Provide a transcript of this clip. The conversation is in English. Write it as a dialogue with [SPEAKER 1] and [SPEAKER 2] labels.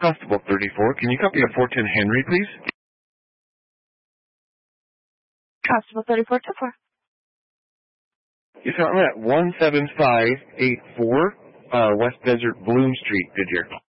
[SPEAKER 1] Constable 34, can you copy a 410 Henry, please?
[SPEAKER 2] Constable 34 to 4.
[SPEAKER 1] Yes, sir, I'm at 17584 West Desert Bloom Street, Goodyear.